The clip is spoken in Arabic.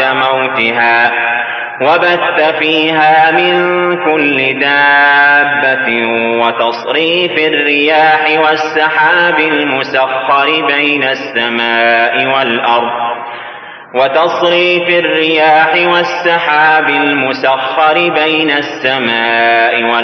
موتها وبث فيها من كل دابة وتصريف الرياح والسحاب المسخر بين السماء والأرض